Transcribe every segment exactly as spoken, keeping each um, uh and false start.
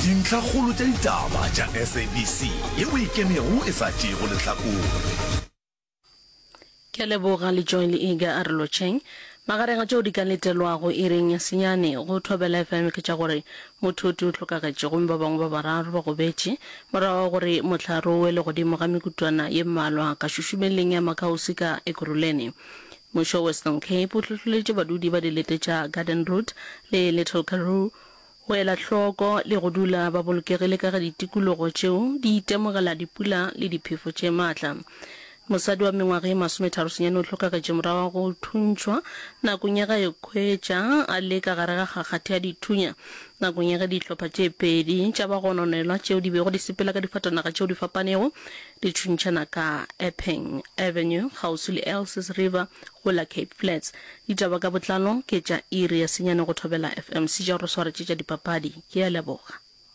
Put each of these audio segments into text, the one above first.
dintlha kgolo tša ditaba tša S A B C yeo e kemego e sa tšego lehlakore. Ke leboga le join le Iga a re lotšheng magareng a tšeo di ka letelwago e reng ya senyane go thobela F M ke tša gore mothuti o tlhokagatše gomme ba bangwe ba bararo ba go betše morago gore mohlaro o le godimo ga mekutwana ye mmalwa ka šušumeleng ya makausi ka Ekurhuleni. Mmušo wa Western Cape o hlotholetše badudi ba dilete tša Garden Road le Little Karoo go ela hloko le go dula ba bolokegile ka ga ditikologo tšeo di itemogela dipula le diphefo tše maatla. Mosadi wa mengwaga e masometharo senyane o tlhokagatše morago go thuntšhwa nakong ya ga e khwetša a le ka gare ga kgakgathe ya dithunya nakong ya ga dihlopha tše pedi tša ba gononelwa tšeo di bego di sepela ka difatanaga tšeo di fapanego di thuntšhana ka Epping Avenue kgauswi le Elsis River go la Cape Flats. Ditaba ka botlalo ke tša iri ya senyane go thobela F M C ja go swaretše tša dipapadi ke ya leboga.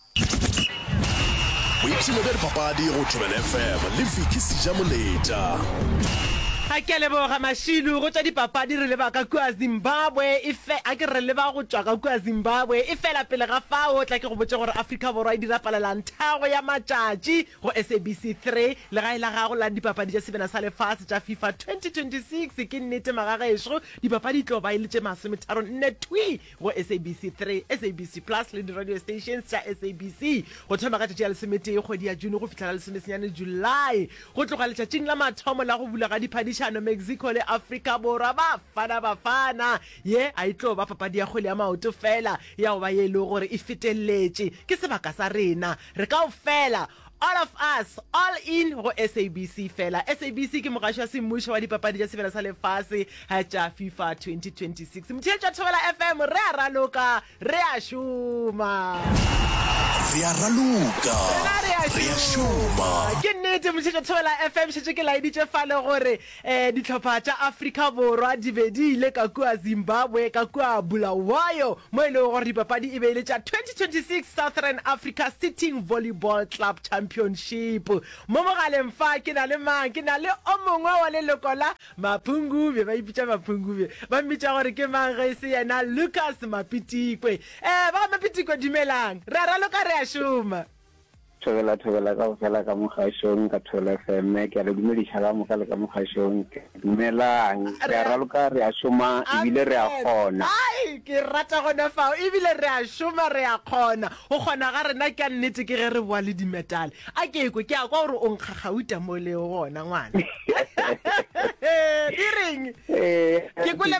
Boipshino bja dipapadi go thobela F M le Viki Sijamoleta. Ha ke leboga Mashilu go tša dipapadi re leba ka kua Zimbabwe e fe a ke re leba go tšwa ka kua Zimbabwe e fela pele ga fao tla ke go botša gore Afrika Borwa e dira palalantago ya matšatši go S A B C three le ga e la gago la dipapadi tša sebena sa lefase tša FIFA twenty twenty-six ke nnete magagešo dipapadi tlo ba ile tše masometharo nne twi go S A B C three S A B C plus le di-radio stations tša S A B C go thoma ka tšatši ya lesometee kgwedi ya June go fitlhela lesomesenyane July go tloga letšatšing la mathomo la go bula ga diphadišano Mexico le Afrika Borwa ba fana ba fana ye a itlo ba papadi ya kgwele ya maoto fela ya go ba ye le gore e feteletše ke sebaka sa rena re ka o fela all of us all in go S A B C fela. S A B C ke mogašo wa semmušo wa dipapadi tša sebena sa lefase ha tša FIFA twenty twenty-six motšheletša thobela F M re a raloka re a šoma re a raloka re a šoma ke nnete motšheletša thobela F M šetše ke laeditše fale gore um ditlhopha tša Afrika Borwa di be di ile ka kua Zimbabwe ka kua Bulawayo mo e lego gore dipapadi e be ile tša twenty twenty-six Southern Africa Sitting Volleyball Club Championship mo mogaleng fa ke na le mang ke na le o mongwe wa leloko la Mapungube ba ipitša Mapungube ba mmitša gore ke mang ge se yena Lucas Mapitikwe eh ba Mapitikwe dumelang re a raloka re a šoma thobela thobela ka go fela ka mogašong ka Thobela F M ke a le dumediša ka moka le ka mogašong dumelang re a raloka re a šoma ebile re a kgona ai ke rata gona fao ebile re a šoma re a kgona go kgona ga rena ke a nnete ke ge re boa le dimetale a ke ekwe ke a kwa gore o nkgagauta mo le gona ngwana di reng ke kwele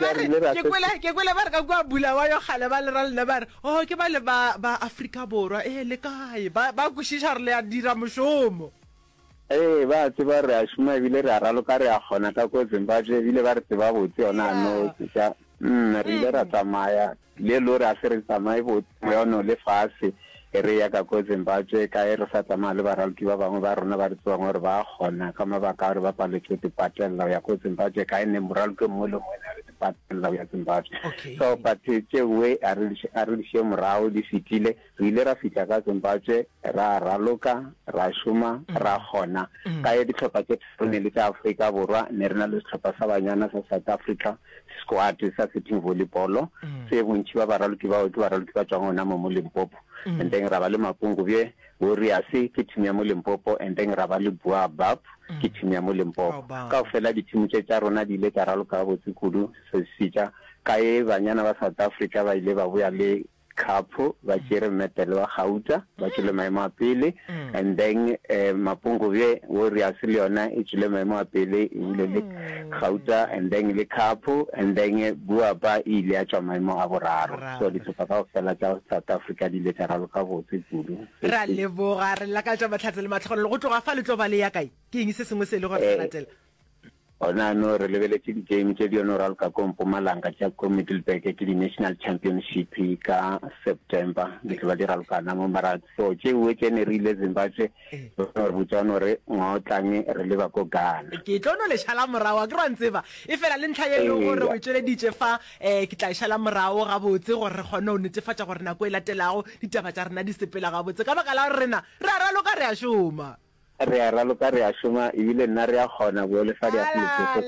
ba re ka kua Bulawayo gale ba le ra lena ba re o ke ba le ba Afrika Borwa e le kae ba kwešiša re le a dira mošomo ee ba tseba re a šoma ebile re a raloka re a kgona ka ko Zimbabwe ebile ba re tseba botse yona no mm re ile ra tsamaya le lo re a se re tsamaye botse yona le fase re ya ka ko Zimbabwe ka e re sa tsamaya le baraloki ba bangwe ba rona ba re tsebang gore ba kgona ka mabaka gore ba paletswe dipatella ya ko Zimbabwe ka ene moraloki mongwe le mongwe le dipatella ya Zimbabwe so but tšewe a re diše morago di fetile re ile ra fitlha ka Zimbabwe ra raloka ra šoma ra kgona ka e ditlhopha tše tharo le tša Afrika Borwa ne re na le setlhopha sa banyana sa South Africa squad sa Sitting Volleyball se bontši ba baraloki bao ke baraloki ba tswang gona mo Limpopo and then ra ba le Mapungubwe Warriors ke team ya mo Limpopo and then ra ba le Buabab ke team ya mo Limpopo ka ofela di team tše tša rona di ile ka raloka botse kudu se sitša ka e banyana ba South Africa ba ile ba boya le Kapo ba tšere metele wa Gauta ba tšwele maemo a pele and then Mapungubwe Warriors le yona e tšwele maemo a pele e ile le Gauta and then le Kapo and then Buaba e ile a tšwa maemo a boraro so ditlhopha ka go fela tša South Africa di ile tša raloka botse kudu ra leboga re laka tša matlhatse le matlhogolo le go tloga fa le tlo ba le ya kae ke eng se sengwe se le go latela ona no re lebeletse di game tše di ono raloka ko Mpumalanga tša ko Middelburg ke di national championship ka September di tlo ba di ralokana mo mara so tšewe tše ne re ile Zimbabwe re botša gore ngwa o tlange re leba ko Ghana ke tlo no le šala morago ke ra ntseba e fela le ntlha ye le gore o tšweleditše fa um ke tla šala morago gabotse gore re kgone o netefatša gore nako e latelago ditaba tša rena di sepela gabotse ka baka la gore rena re a raloka re a šoma re a raloka re a šoma ebile nna re a kgona bo le fa di a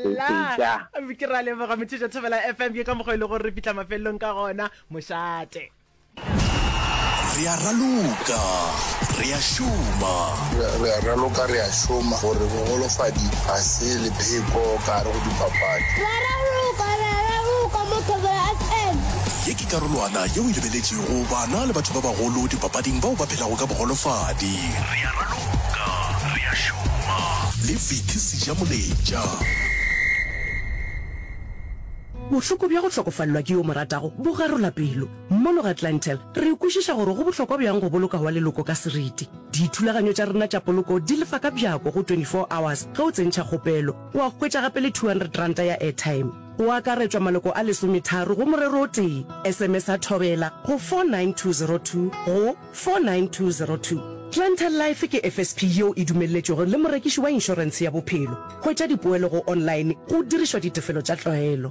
tša ke ra leboga motšhetša Thobela F M ke ka mokgwa e le gore re fitlha mafelelong ka gona mošate re a raloka re a šoma re a raloka re a šoma gore bogolofadi ga se lepheko ka gare go dipapadi ye ke karolwana yeo e lebeletšego bana le batho ba bagolo dipapading bao ba phelago ka bogolofadi. Re a raloka re a šoma le Vicky Sejamoletša. bohloko bja go hlokofallwa ke yo moratago bo garola pelo mmono ga Atlantel re kwešiša gore go bohlokwa bjang go boloka wa leloko ka seriti. dithulaganyo tša rena tša poloko di lefa ka bjako go twenty-four hours ge o tsentšha kgopelo wa hwetša gape le two hundred ranta ya airtime o akaretswa maloko a lesometharo go morero o tee. sms a thobela go four nine two zero two go four nine two zero two. Atlantel Life ke F S P yeo e dumelletšego le morekiši wa inšorense ya bophelo. Hwetša dipoelo go online go dirišwa ditefelo tša tlwaelo.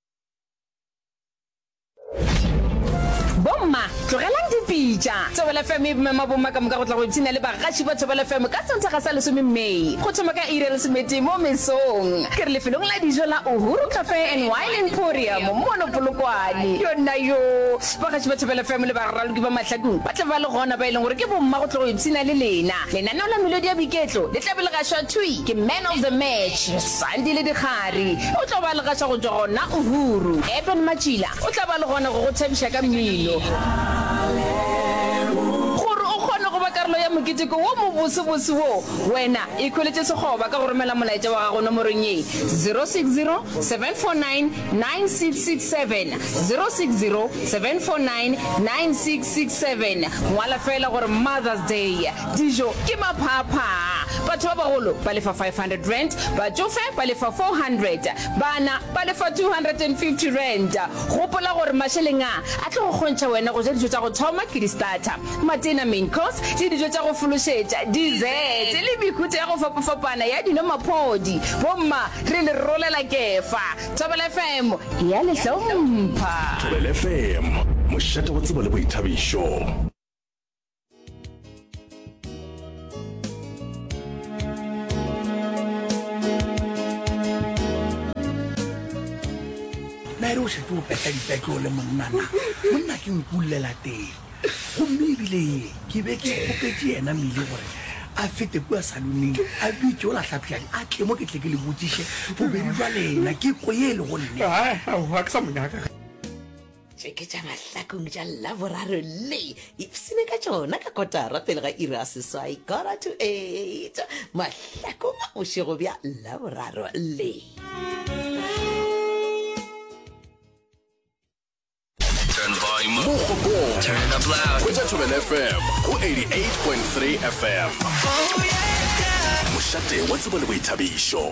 Bomma, tlogelang dipitša. Thobela F M e bomema bomma ka moka go tla go ipshina le bagaši ba Thobela F M ka Sontaga sa lesome Mei. Go thoma ka iri ya lesomete mo mesong. Ke re lefelong la dijo la Uhuru Cafe and Wine Emporium mono Polokwane. Yona yo, bagaši ba Thobela F M le baraloki ba mahlakong ba tla ba le gona ba e leng gore ke bomma go tla go ipshina le lena. Lenaneo la melodi ya biketlo le tla be le gašwa thui ke Man of the Match Sandile Dikgari. O tla ba le gašwa go tswa gona Uhuru. Eben Machila o tla ba le gona go go tšhabiša ka mmino. Gore o kgone go ba karolo ya moketeko wo mo bosebose wo wena e kholetse segoba ka go romela molaetša wa gago nomorong e zero six zero seven four nine nine six six seven zero six zero seven four nine nine six six seven. ngwala fela gore Mother's Day dijo ke maphapha. Batho ba bagolo ba lefa five hundred rand, batsofe ba lefa four hundred, bana ba lefa two hundred fifty rand. Gopola gore masheleng a a tlo go kgontšha wena go ja dijo tša go thoma ke di-starter, matena main course le dijo tša go fološetša, dessert le mekhutlo ya go fapafapana ya dinomaphodi. Bomma re le rolela kefa. Thobela F M ya le hlompha. Thobela F M mošate wa tsebo le boithabišo. na re o šetse o peta dipetlo le monnana monna ke nkulela teng gomme ebile ke be ke kgopetse ena mmele gore a fete kua saloneng a bitse o latlhaphjang a tle mo ke tle ke le botsiše bobedi jwa lena ke koye le go nne ga ke sa monyaka ke tša mahlakong tša laboraro le ipsene ka tšona ka kotara pele ga iri a seswai kora to eight mahlakong a bošego bja laboraro le. Turn volume up. Turn it up loud. With Thobela F M go eighty-eight point three F M. Oh yeah. Mošate wa tsebo le boithabišo.